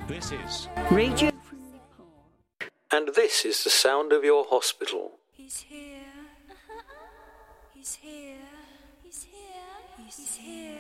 This is Radio. And this is the sound of your hospital. He's here. He's here. He's here. He's here.